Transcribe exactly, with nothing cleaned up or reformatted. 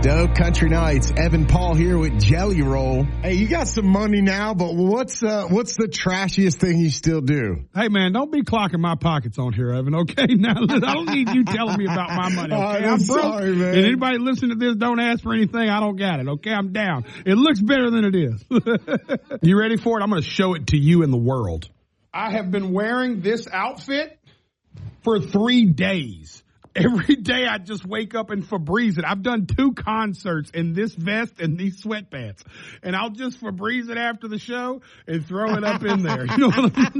Dope Country Nights, Evan Paul here with Jelly Roll. Hey, you got some money now, but what's uh, what's the trashiest thing you still do? Hey, man, don't be clocking my pockets on here, Evan, okay? Now, I don't need you telling me about my money, okay? I'm, I'm broke. sorry, man. And anybody listening to this, don't ask for anything. I don't got it, okay? I'm down. It looks better than it is. You ready for it? I'm going to show it to you and the world. I have been wearing this outfit for three days. Every day I just wake up and Febreze it. I've done two concerts in this vest and these sweatpants. And I'll just Febreze it after the show and throw it up in there. You know what I mean?